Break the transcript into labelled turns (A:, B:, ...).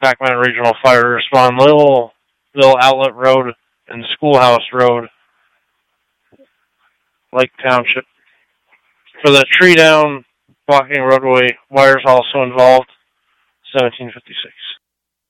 A: Pac-Man Regional Fire to respond. Little Outlet Road and Schoolhouse Road, Lake Township. For the tree down blocking roadway, wires also involved. 1756.